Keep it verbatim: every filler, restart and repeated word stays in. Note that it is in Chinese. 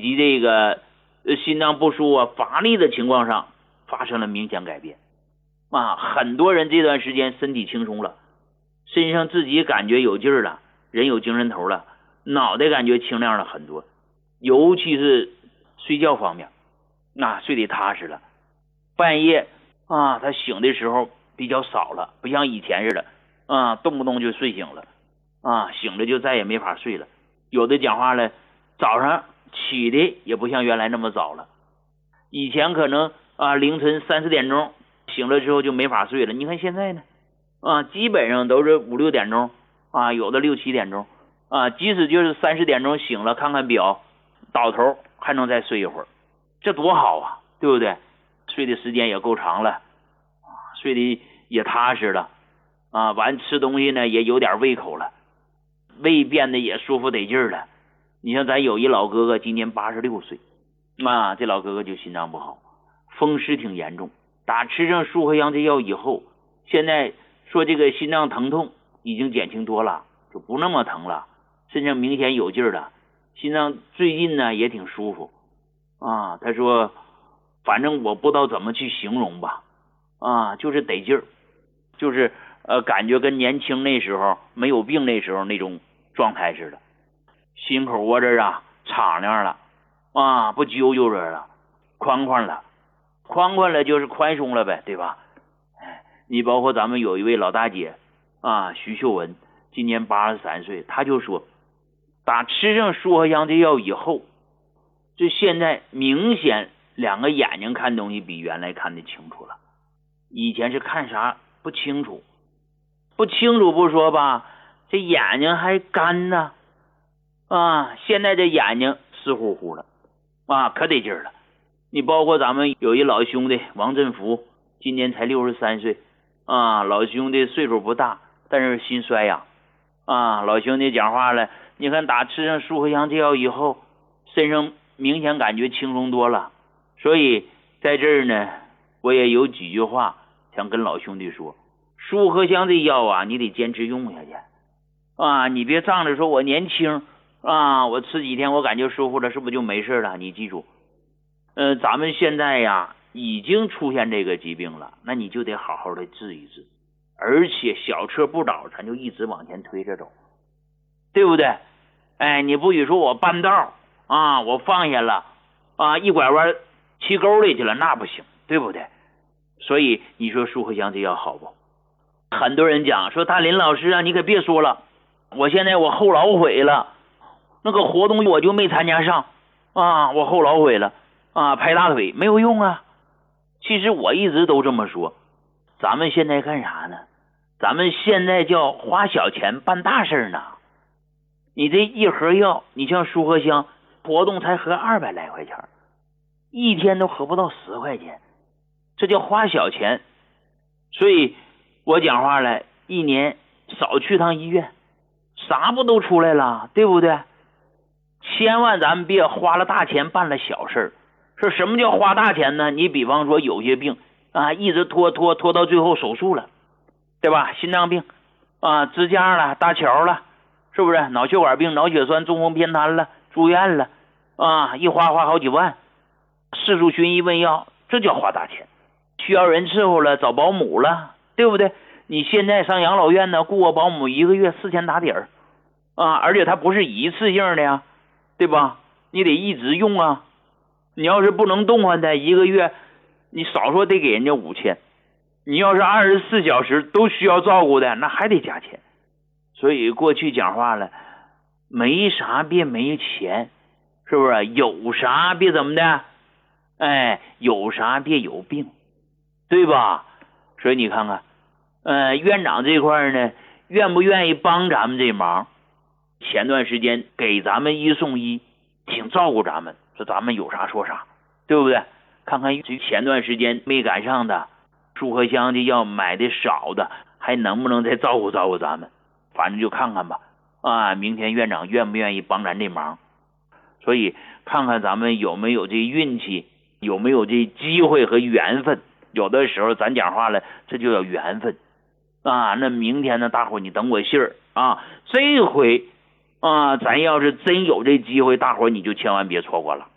及这个呃心脏不舒啊、乏力的情况上发生了明显改变啊。很多人这段时间身体轻松了，身上自己感觉有劲儿了，人有精神头了，脑袋感觉清亮了很多，尤其是睡觉方面，那、啊、睡得踏实了。半夜啊，他醒的时候比较少了，不像以前似的啊，动不动就睡醒了啊，醒了就再也没法睡了。有的讲话了，早上起的也不像原来那么早了，以前可能啊凌晨三四点钟醒了之后就没法睡了，你看现在呢啊，基本上都是五六点钟啊，有的六七点钟啊，即使就是三四点钟醒了，看看表，倒头还能再睡一会儿，这多好啊，对不对？睡的时间也够长了，睡的也踏实了啊，完吃东西呢也有点胃口了，胃变得也舒服得劲儿了。你像咱有一老哥哥今年八十六岁啊，这老哥哥就心脏不好，风湿挺严重，打吃上舒和香这药以后，现在说这个心脏疼痛已经减轻多了，就不那么疼了，身上明显有劲儿了，心脏最近呢也挺舒服啊。他说反正我不知道怎么去形容吧啊，就是得劲儿，就是呃感觉跟年轻那时候没有病那时候那种状态似的，心口窝这儿啊敞亮了啊，不揪揪着了，宽宽了，宽宽了就是宽松了呗，对吧？哎，你包括咱们有一位老大姐啊，徐秀文，今年八十三岁，她就说，打吃上舒和香这药以后，就现在明显两个眼睛看东西比原来看得清楚了，以前是看啥不清楚，不清楚不说吧，这眼睛还干呢啊，现在这眼睛湿乎乎了啊，可得劲儿了。你包括咱们有一老兄弟王振福，今年才六十三岁啊，老兄弟岁数不大，但是心衰呀啊，老兄弟讲话了，你看打吃上舒和香这药以后，身上明显感觉轻松多了。所以在这儿呢，我也有几句话想跟老兄弟说，舒和香这药啊，你得坚持用下去啊，你别仗着说我年轻啊，我吃几天我感觉舒服了，是不是就没事了？你记住，呃，咱们现在呀已经出现这个疾病了，那你就得好好的治一治，而且小车不倒，咱就一直往前推着走，对不对？哎，你不许说我半道啊，我放下了啊，一拐弯骑沟里去了，那不行，对不对？所以你说舒和香这药好不？很多人讲说大林老师啊，你可别说了，我现在我后老悔了，那个活动我就没参加上啊，我后老悔了啊，拍大腿没有用啊。其实我一直都这么说，咱们现在干啥呢？咱们现在叫花小钱办大事呢。你这一盒药，你像舒和香活动才合二百来块钱，一天都合不到十块钱，这叫花小钱。所以我讲话了，一年少去趟医院，啥不都出来了，对不对？千万咱们别花了大钱办了小事儿。说什么叫花大钱呢？你比方说有些病啊，一直拖拖拖到最后手术了，对吧？心脏病啊，支架了，搭桥了，是不是？脑血管病、脑血栓、中风偏瘫了，住院了啊，一花花好几万，四处寻医问药，这叫花大钱。需要人伺候了，找保姆了，对不对？你现在上养老院呢，雇个保姆一个月四千打底儿啊，而且它不是一次性的呀，对吧？你得一直用啊。你要是不能动换它，一个月你少说得给人家五千，你要是二十四小时都需要照顾的，那还得加钱。所以过去讲话了，没啥别没钱，是不是？有啥别怎么的，哎，有啥别有病，对吧？所以你看看呃，院长这块呢，愿不愿意帮咱们这忙？前段时间给咱们一送一，挺照顾咱们，说咱们有啥说啥，对不对？看看前段时间没赶上的，舒和香的药买的少的，还能不能再照顾照顾咱们？反正就看看吧啊，明天院长愿不愿意帮咱这忙？所以看看咱们有没有这运气，有没有这机会和缘分。有的时候咱讲话了，这就叫缘分啊。那明天呢，大伙你等我信儿啊。这回啊，咱要是真有这机会，大伙你就千万别错过了。